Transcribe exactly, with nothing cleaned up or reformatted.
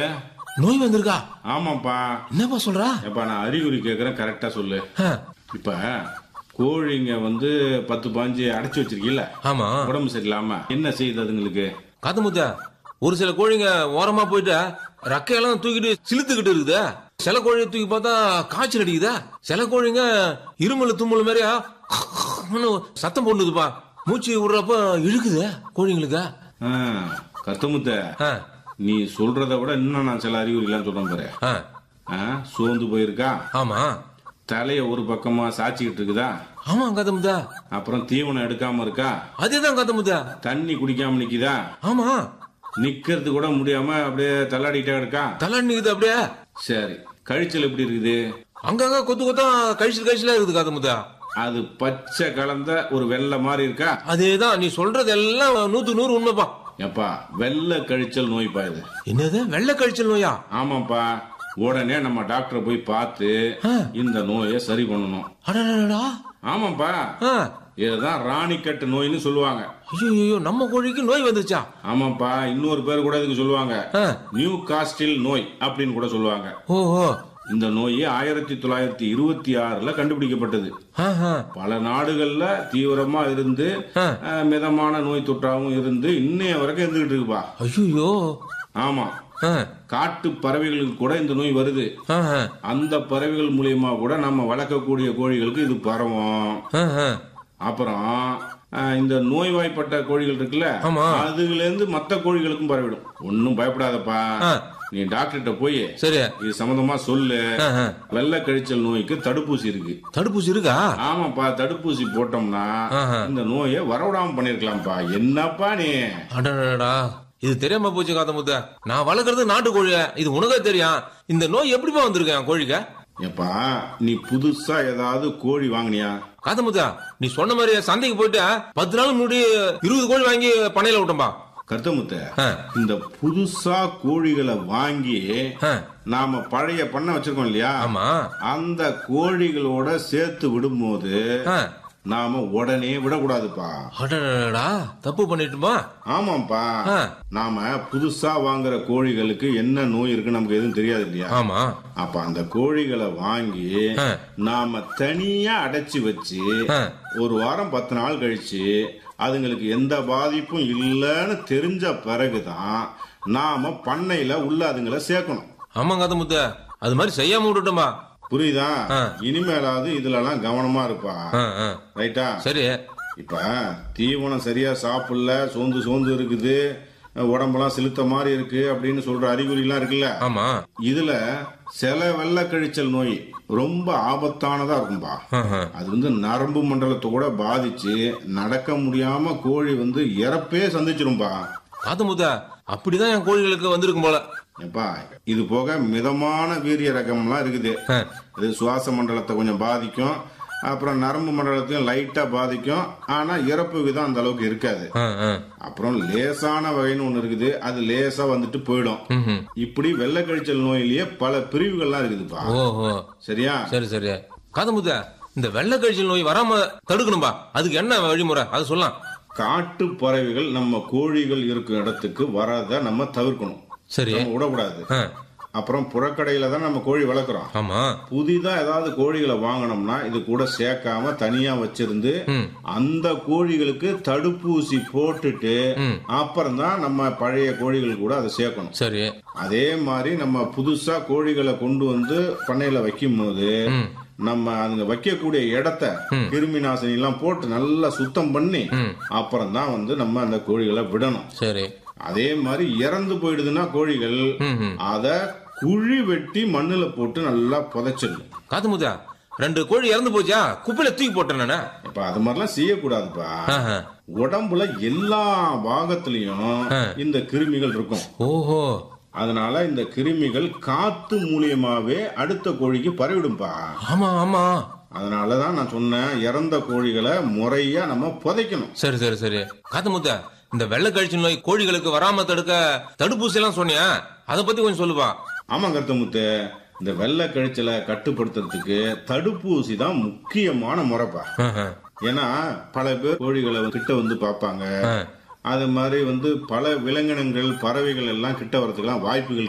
நோய் வந்திருக்கா? ஆமாப்பா. என்னப்பா சொல்றா? எப்பா நான் அறிகுறி கேக்குறேன், கரெக்டா சொல்லு. இப்ப கோழிங்க வந்து பத்து பாஞ்சு அடைச்சு வச்சிருக்கீல்ல, ஆமா. உடம்பு சரியில்லாம என்ன செய்யுது அதுங்களுக்கு? காத்தமுத்த, ஒரு சில கோழிங்க ஓரமா போயிட்டு ரக்கையெல்லாம் தூக்கிட்டு சிலுத்துக்கிட்டு இருக்குதா. சில கோழி தூக்கி பார்த்தா காய்ச்சல் அடிக்குதா. சில கோழிங்க இருமல் தும்மல் மாதிரியா சத்தம் போடுதுப்பா. மூச்சு விடுறப்ப இழுக்குது கோழிங்களுக்கு. கத்தமுத்த, நீ சொல்றத விட இன்னும் நான் சில அறிகுறி எல்லாம் சொல்றேன் பாரு. சோர்ந்து போயிருக்கா? ஆமா. தலைய ஒரு பக்கமா சாச்சிக்கிட்டு இருக்குதா? ஆமா காத்தமுத்தா. அப்புறம் தீவனம் எடுக்காம இருக்கா? அதேதான் காத்தமுத்தா. தண்ணி குடிக்காம நிக்குதா? ஆமா. நிக்கிறது கூட முடியாம அப்படியே தள்ளாடிட்டே இருக்கா? தள்ளாடி நிக்குது அப்படியே. சரி, கழிச்சல் எப்படி இருக்குது? அங்கங்க கொத்து கொத்தா கழிச்சல் கழிச்சலா இருக்குது காத்தமுத்தா. அது பச்சை கலந்த ஒரு வெள்ளை மாதிரி இருக்கா? அதேதான், நீ சொல்றது எல்லாம் நூத்து நூறு உண்மைப்பா. எப்பா, வெள்ளை கழிச்சல் நோய்ப்பா இது. என்னது வெள்ளை கழிச்சல் நோயா? ஆமாப்பா. உடனே நம்ம டாக்டரை போய் பார்த்து இந்த நோயை சரி பண்ணணும். ஆமாப்பா, இதுதான் ராணிக்கட்டு நோய்னு சொல்லுவாங்க. ஐயோ, நம்ம கோழிக்கு நோய் வந்துச்சா? ஆமாப்பா, இன்னொரு பேர் கூட இதுக்கு சொல்லுவாங்க, நியூ காஸ்டில் நோய் அப்படின்னு கூட சொல்லுவாங்க. ஓஹோ. இந்த நோய் ஆயிரத்தி தொள்ளாயிரத்தி இருபத்தி ஆறுல கண்டுபிடிக்கப்பட்டது. பல நாடுகள்ல தீவிரமா இருந்து மிதமான நோய் தொற்றாவும் இருந்து இன்னைய வரைக்கும் இருந்துகிட்டு இருக்குப்பா. ஐயோ. ஆமா, காட்டு பறவைகளுக்கு கூட இந்த நோய் வருது. அந்த பறவைகள் மூலியமா கூட நம்ம வளர்க்கக்கூடிய கோழிகளுக்கு இது பரவும். அப்புறம் இந்த நோய்வாய்ப்பட்ட கோழிகள் இருக்குல்ல, அதுல இருந்து மத்த கோழிகளுக்கும் பரவிடும். ஒன்னும் பயப்படாதப்பா, நீ டாக்டர்கிட்ட போய் சரி இது சம்பந்தமா சொல்லு. வெள்ளை கழிச்சல் நோய்க்கு தடுப்பூசி இருக்கு. தடுப்பூசி இருக்கா? ஆமாப்பா, தடுப்பூசி போட்டோம்னா இந்த நோயை வரவிடாம பண்ணிருக்கலாம்ப்பா. என்னப்பா நீ? அடடா, இது தெரியாம போச்சு காத்தமுத்த. நான் வளர்க்கறது நாட்டு கோழி, இது உனக்கே தெரியும். இந்த நோய் எப்படிப்பா வந்திருக்கேன் கோழிக்க? எப்பா, நீ புதுசா ஏதாவது கோழி வாங்கினியா? காத்தமுத்தா, நீ சொன்ன மாதிரி சந்தைக்கு போயிட்டு பத்து நாள் முன்னாடி இருபது கோழி வாங்கி பண்ணையில விட்டோம்பா. கருத்தமுத்த, இந்த புதுசா கோழிகளை வாங்கி நாம பழைய பண்ண வச்சிருக்கோம் இல்லையா, அந்த கோழிகளோட சேர்த்து விடும்போது நாம உடனே விடக்கூடாதுப்பா. தப்பு பண்ணிட்டுமா? ஆமாப்பா, நாம புதுசா வாங்குற கோழிகளுக்கு என்ன நோய் இருக்கு நமக்கு எதுவும் தெரியாது இல்லையா. ஆமா. அப்ப அந்த கோழிகளை வாங்கி நாம தனியா அடைச்சு வச்சு ஒரு வாரம் பத்து நாள் கழிச்சு அதுங்களுக்கு எந்த பாதிப்பும் இல்லைன்னு தெரிஞ்ச பிறகுதான் நாம பண்ணையில உள்ள அதுங்களை சேர்க்கணும். ஆமா காத்தமுத்த, அது மாதிரி செய்யாம விட்டுட்டோம்பா. புரியுதா? இனிமேலாவது இதுல எல்லாம் கவனமா இருப்பா. ரைட்டா? சரி. இப்ப தீவனம் சரியா சாப்பிடல, சோர்ந்து சோர்ந்து இருக்குது, உடம்பெல்லாம் செலுத்த மாதிரி இருக்கு அப்படின்னு சொல்ற அறிகுறி எல்லாம் இருக்குல்ல. ஆமா. இதுல சில வெள்ளை கழிச்சல் நோய் ரொம்ப ஆபத்தானதா இருக்கும்பா. அது வந்து நரம்பு மண்டலத்தை கூட பாதிச்சு நடக்க முடியாம கோழி வந்து இறப்பே சந்திச்சிரும்பா. காத்தமுத்த, அப்படிதான் என் கோழிகளுக்கு வந்திருக்கும் போல. எப்பா, இது போக மிதமான வீரிய ரகம்லாம் இருக்குது. இது சுவாச மண்டலத்தை கொஞ்சம் பாதிக்கும், அப்புறம் நரம்பு மண்டலத்தையும் லைட்டா பாதிக்கும். ஆனா இறப்பு விதம் அந்த அளவுக்கு இருக்காது. அப்புறம் லேசான வகைன்னு ஒண்ணு இருக்குது, அது லேசா வந்துட்டு போயிடும். இப்படி வெள்ளை கழிச்சல் நோயிலேயே பல பிரிவுகள்லாம் இருக்குதுப்பா. சரியா? சரி சரி. காதமுத்த, இந்த வெள்ளை கழிச்சல் நோய் வராம தடுக்கணும்பா, அதுக்கு என்ன வழிமுறை அது சொல்லலாம்? காட்டு பறவைகள் நம்ம கோழிகள் இருக்கும் இடத்துக்கு வராத நம்ம தவிர்க்கணும். சரி, விடக்கூடாது. அப்புறம் புறக்கடையில தான் நம்ம கோழி வளர்க்குறோம். ஆமா. புதிதா ஏதாவது கோழிகளை வாங்கணும்னா இது கூட சேர்க்காம தனியா வச்சிருந்து அந்த கோழிகளுக்கு தடுப்பூசி போட்டுட்டு அப்புறம் தான் நம்ம பழைய கோழிகள் கூட அதை சேர்க்கணும். சரி. அதே மாதிரி நம்ம புதுசா கோழிகளை கொண்டு வந்து பண்ணையில வைக்கும் போது நம்ம அதுங்க வைக்கக்கூடிய இடத்த கிருமி நாசினி எல்லாம் போட்டு நல்லா சுத்தம் பண்ணி அப்புறம் தான் வந்து நம்ம அந்த கோழிகளை விடணும். சரி. அதே மாதிரி இறந்து போயிடுதுன்னா கோழிகள் அத குழி வெட்டி மண்ணுல போட்டு நல்லா புதைச்சிடணும். காத்துமுதா, ரெண்டு கோழி இறந்து போச்சா குப்பையில தூக்கி போட்டேன். இப்ப அது மாதிரிலாம் செய்யக்கூடாதுப்பா. உடம்புல எல்லா பாகத்திலயும் இந்த கிருமிகள் இருக்கும். ஓஹோ. அதனால இந்த கிருமிகள் காத்து மூலியமாவே அடுத்த கோழிக்கு பரவிடும்பா. ஆமா ஆமா. அதனாலதான் நான் சொன்னேன், இறந்த கோழிகளை முறையா நம்ம புதைக்கணும். சரி சரி சரி. காத்துமுத்தா, இந்த வெள்ளை கழிச்சல் நோய் கோழிகளுக்கு வராம தடுக்க தடுப்பூசி எல்லாம் சொன்னியா, அதை பத்தி கொஞ்சம் சொல்லுவா. ஆமா கருத்தமுத்து, இந்த வெள்ளை கழிச்சலை கட்டுப்படுத்துறதுக்கு தடுப்பூசி தான் முக்கியமான முறைப்பா. ஏன்னா பல பேர் கோழிகளை கிட்ட வந்து பாப்பாங்க, அது மாதிரி வந்து பல விலங்கினங்கள் பறவைகள் எல்லாம் கிட்ட வரதுக்கெல்லாம் வாய்ப்புகள்